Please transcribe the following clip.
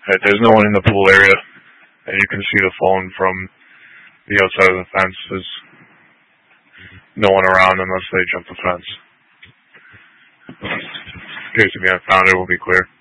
There's no one in the pool area, and you can see the phone from the outside of the fence. There's no one around unless they jump the fence. In case if you haven't found it, it will be clear.